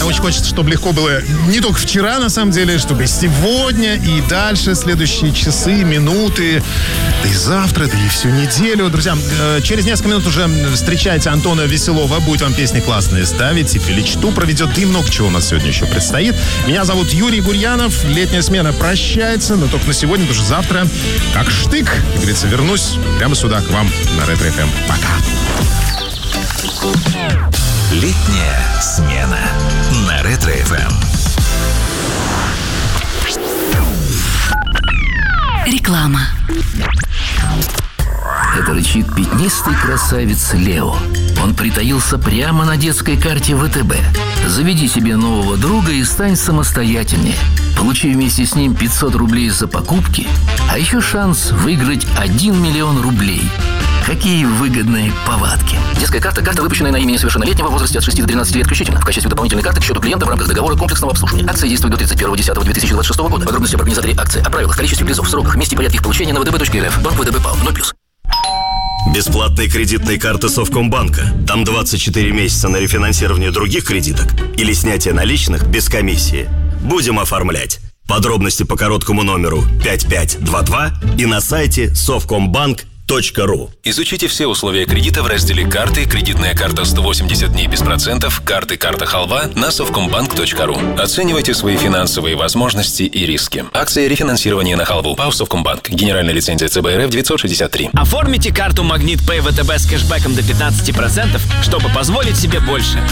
очень хочется, чтобы легко было не только вчера, на самом деле, чтобы сегодня и дальше, следующие часы, минуты, да и завтра, да и всю неделю. Друзья, через несколько минут уже встречайте Антона Веселова. Будет вам песни классные ставить. И Филичту проведет. И много чего у нас сегодня еще предстоит. Меня зовут Юрий Гурьянов. Летняя смена прощается, но только на сегодня, потому что завтра, как штык, как говорится, вернусь прямо сюда, к вам на Ретро ФМ. Пока. Летняя смена на Ретро ФМ. Реклама. Это рычит пятнистый красавец Лео. Он притаился прямо на детской карте ВТБ. Заведи себе нового друга и стань самостоятельнее. Получи вместе с ним 500 рублей за покупки, а еще шанс выиграть 1 миллион рублей. Какие выгодные повадки. Детская карта – карта, выпущенная на имя несовершеннолетнего в возрасте от 6 до 12 лет включительно. В качестве дополнительной карты к счету клиента в рамках договора комплексного обслуживания. Акция действует до 31.10.2026 года. Подробности об организаторе акции, о правилах, количестве призов, сроках, месте и порядке их получения на vtb.rf. Банк ВТБ ПАО 0+. Бесплатные кредитные карты Совкомбанка. Там 24 месяца на рефинансирование других кредиток или снятие наличных без комиссии. Будем оформлять. Подробности по короткому номеру 5522 и на сайте совкомбанк.ру. Изучите все условия кредита в разделе «Карты», «Кредитная карта 180 дней без процентов», «Карты», «Карта Халва» на совкомбанк.ру. Оценивайте свои финансовые возможности и риски. Акция рефинансирования на Халву. ПАО Совкомбанк. Генеральная лицензия ЦБ РФ 963. Оформите карту «Магнит Пэй ВТБ» с кэшбэком до 15%, чтобы позволить себе больше.